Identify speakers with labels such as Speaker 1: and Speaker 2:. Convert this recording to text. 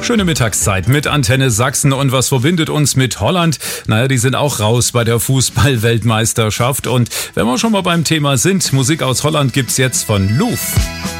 Speaker 1: Schöne Mittagszeit mit Antenne Sachsen. Und was verbindet uns mit Holland? Naja, die sind auch raus bei der Fußball-Weltmeisterschaft. Und wenn wir schon mal beim Thema sind, Musik aus Holland gibt's jetzt von Louf.